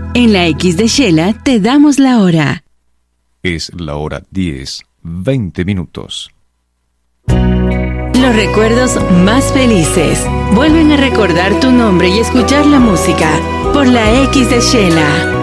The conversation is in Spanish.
En la X de Shela te damos la hora. Es la hora 10:20. Los recuerdos más felices vuelven a recordar tu nombre y escuchar la música por la X de Shela.